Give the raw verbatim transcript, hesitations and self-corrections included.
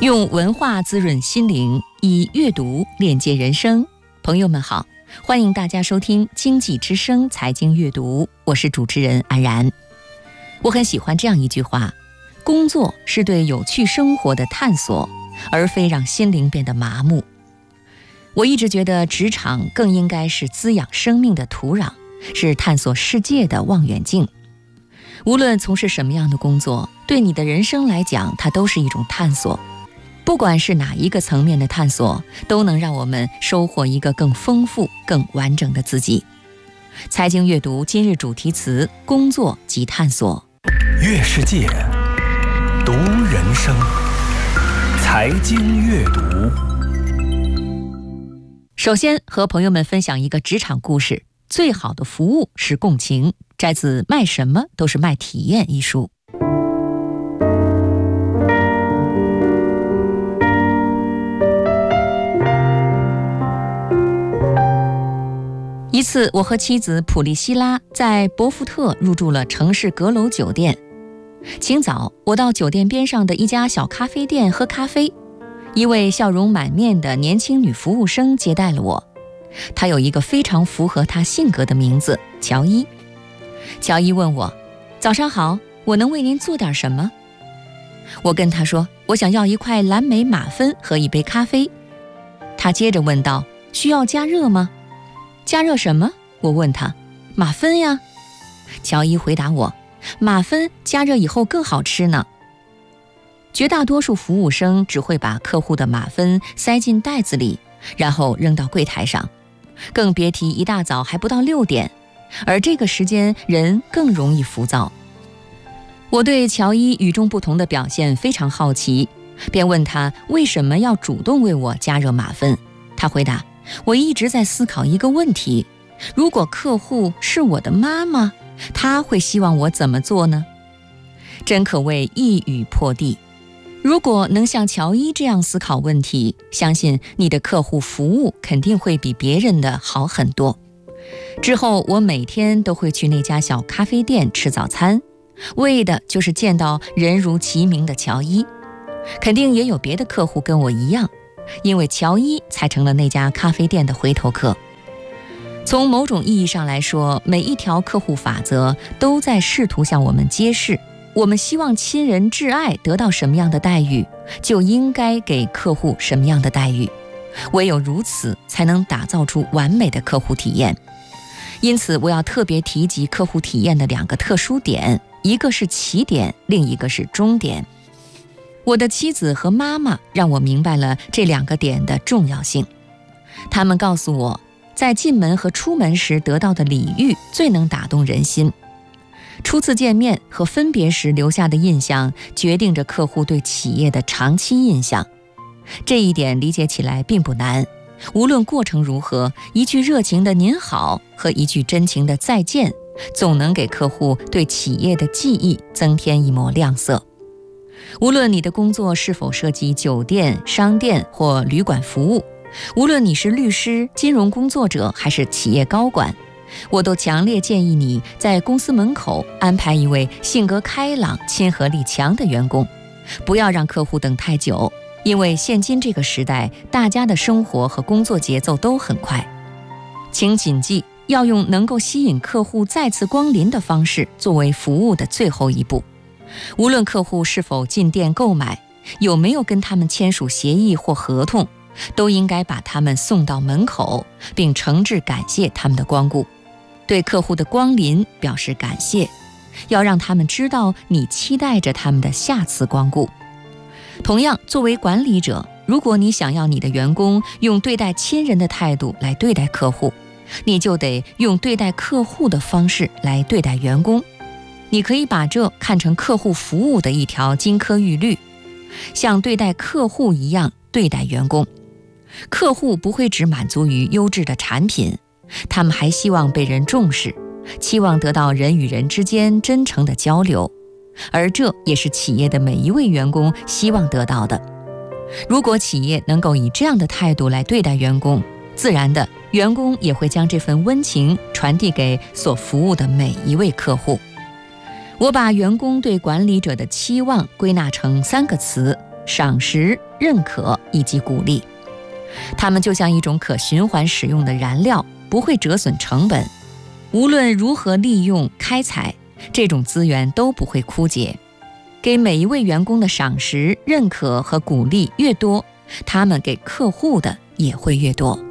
用文化滋润心灵，以阅读链接人生。朋友们好，欢迎大家收听经济之声财经阅读，我是主持人安然。我很喜欢这样一句话：工作是对有趣生活的探索，而非让心灵变得麻木。我一直觉得职场更应该是滋养生命的土壤，是探索世界的望远镜。无论从事什么样的工作，对你的人生来讲，它都是一种探索。不管是哪一个层面的探索，都能让我们收获一个更丰富、更完整的自己。财经阅读今日主题词：工作及探索。 阅世界，读人生，财经阅读。 首先和朋友们分享一个职场故事：最好的服务是共情，摘自《卖什么都是卖体验》一书。一次，我和妻子普利希拉在博福特入住了城市阁楼酒店。清早，我到酒店边上的一家小咖啡店喝咖啡，一位笑容满面的年轻女服务生接待了我。她有一个非常符合她性格的名字——乔伊。乔伊问我：“早上好，我能为您做点什么？”我跟她说：“我想要一块蓝莓马芬和一杯咖啡。”她接着问道：“需要加热吗？”“加热什么？”我问他。“马芬呀。”乔伊回答我：“马芬加热以后更好吃呢。”绝大多数服务生只会把客户的马芬塞进袋子里，然后扔到柜台上，更别提一大早还不到六点，而这个时间人更容易浮躁。我对乔伊与众不同的表现非常好奇，便问他为什么要主动为我加热马芬。他回答：“我一直在思考一个问题，如果客户是我的妈妈，她会希望我怎么做呢？”真可谓一语破地。如果能像乔伊这样思考问题，相信你的客户服务肯定会比别人的好很多。之后我每天都会去那家小咖啡店吃早餐，为的就是见到人如其名的乔伊。肯定也有别的客户跟我一样，因为乔伊才成了那家咖啡店的回头客。从某种意义上来说，每一条客户法则都在试图向我们揭示，我们希望亲人挚爱得到什么样的待遇，就应该给客户什么样的待遇。唯有如此，才能打造出完美的客户体验。因此，我要特别提及客户体验的两个特殊点，一个是起点，另一个是终点。我的妻子和妈妈让我明白了这两个点的重要性。他们告诉我，在进门和出门时得到的礼遇最能打动人心。初次见面和分别时留下的印象，决定着客户对企业的长期印象。这一点理解起来并不难，无论过程如何，一句热情的您好和一句真情的再见，总能给客户对企业的记忆增添一抹亮色。无论你的工作是否涉及酒店、商店或旅馆服务，无论你是律师、金融工作者还是企业高管，我都强烈建议你在公司门口安排一位性格开朗、亲和力强的员工，不要让客户等太久，因为现今这个时代，大家的生活和工作节奏都很快。请谨记，要用能够吸引客户再次光临的方式作为服务的最后一步。无论客户是否进店购买，有没有跟他们签署协议或合同，都应该把他们送到门口，并诚挚感谢他们的光顾。对客户的光临表示感谢，要让他们知道你期待着他们的下次光顾。同样，作为管理者，如果你想要你的员工用对待亲人的态度来对待客户，你就得用对待客户的方式来对待员工。你可以把这看成客户服务的一条金科玉律，像对待客户一样对待员工。客户不会只满足于优质的产品，他们还希望被人重视，期望得到人与人之间真诚的交流，而这也是企业的每一位员工希望得到的。如果企业能够以这样的态度来对待员工，自然的，员工也会将这份温情传递给所服务的每一位客户。我把员工对管理者的期望归纳成三个词： 赏识、认可以及鼓励。它们就像一种可循环使用的燃料，不会折损成本。无论如何利用开采，这种资源都不会枯竭。给每一位员工的赏识、认可和鼓励越多，他们给客户的也会越多。